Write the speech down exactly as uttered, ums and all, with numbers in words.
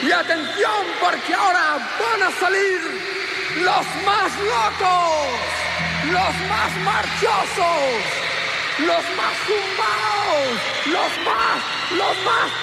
Y atención, porque ahora van a salir los más locos, los más marchosos, los más zumbados, los más, los más